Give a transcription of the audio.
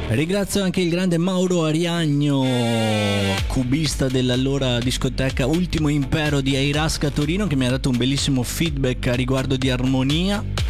Ringrazio anche il grande Mauro Ariagno, cubista dell'allora discoteca Ultimo Impero di Eirasca Torino, che mi ha dato un bellissimo feedback a riguardo di armonia.